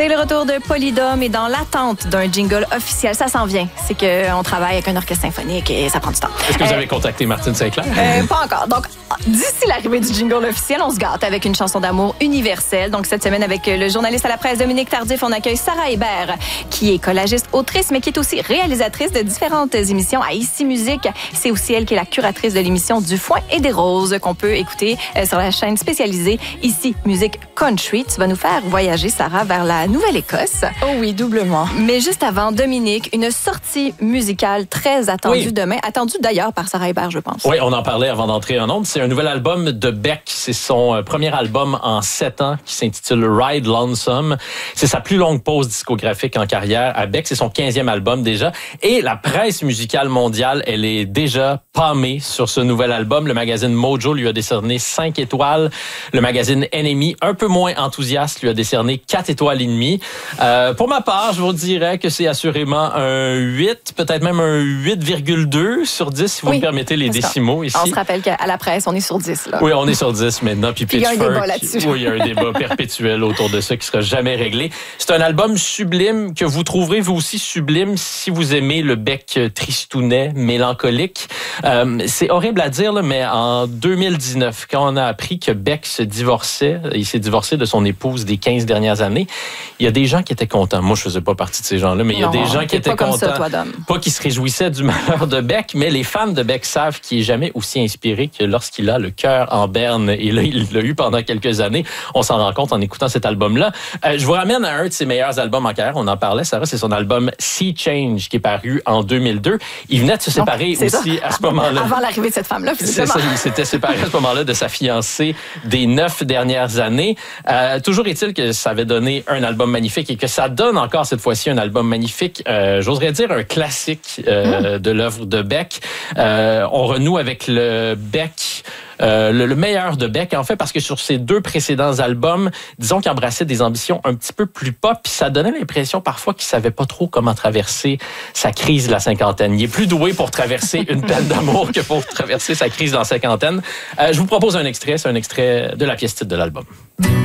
C'est le retour de Polydome et dans l'attente d'un jingle officiel, ça s'en vient. C'est qu'on travaille avec un orchestre symphonique et ça prend du temps. Est-ce que vous avez contacté Martine Saint-Clair? Pas encore. Donc, d'ici l'arrivée du jingle officiel, on se gâte avec une chanson d'amour universelle. Donc, cette semaine, avec le journaliste à la presse Dominique Tardif, on accueille Sarah Hébert, qui est collagiste, autrice, mais qui est aussi réalisatrice de différentes émissions à Ici Musique. C'est aussi elle qui est la curatrice de l'émission Du Foin et des Roses, qu'on peut écouter sur la chaîne spécialisée Ici Musique Country. Tu vas nous faire voyager, Sarah, vers la Nouvelle-Écosse. Oh oui, doublement. Mais juste avant, Dominique, une sortie musicale très attendue demain, attendue d'ailleurs par Sarah Hébert, je pense. Oui, on en parlait avant d'entrer en ondes. C'est un nouvel album de Beck. C'est son premier album en 7 ans qui s'intitule Ride Lonesome. C'est sa plus longue pause discographique en carrière à Beck. C'est son 15e album déjà. Et la presse musicale mondiale, elle est déjà pâmée sur ce nouvel album. Le magazine Mojo lui a décerné 5 étoiles. Le magazine NME, un peu moins enthousiaste, lui a décerné 4 étoiles et demie. Pour ma part, je vous dirais que c'est assurément un 8, peut-être même un 8,2 sur 10, si vous me permettez les décimaux ici. On se rappelle qu'à la presse, on est sur 10. Là. Oui, on est sur 10 maintenant. Puis il y a un débat là-dessus. Oui, il y a un débat perpétuel autour de ça qui sera jamais réglé. C'est un album sublime que vous trouverez vous aussi sublime si vous aimez le Beck tristounet, mélancolique. C'est horrible à dire, là, mais en 2019, quand on a appris que Beck se divorçait, il s'est divorcé de son épouse des 15 dernières années, il y a des gens qui étaient contents. Moi, je faisais pas partie de ces gens-là, mais il y a des gens qui étaient contents. Ça, toi, Dom. Pas qui se réjouissaient du malheur de Beck, mais les fans de Beck savent qu'il est jamais aussi inspiré que lorsqu'il a le cœur en berne. Et là, il l'a eu pendant quelques années. On s'en rend compte en écoutant cet album-là. Je vous ramène à un de ses meilleurs albums en carrière. On en parlait, Sarah, c'est son album Sea Change qui est paru en 2002. Il venait de se séparer aussi à ce moment-là. Avant l'arrivée de cette femme-là, c'est ça, il s'était séparé à ce moment-là de sa fiancée des 9 dernières années. Toujours est-il que ça avait donné un album magnifique et que ça donne encore cette fois-ci un album magnifique. J'oserais dire un classique de l'œuvre de Beck. On renoue avec le Beck, le meilleur de Beck, en fait, parce que sur ses 2 précédents albums, disons qu'il embrassait des ambitions un petit peu plus pop, puis ça donnait l'impression parfois qu'il savait pas trop comment traverser sa crise de la cinquantaine. Il est plus doué pour traverser une peine d'amour que pour traverser sa crise dans la cinquantaine. Je vous propose un extrait, c'est un extrait de la pièce titre de l'album.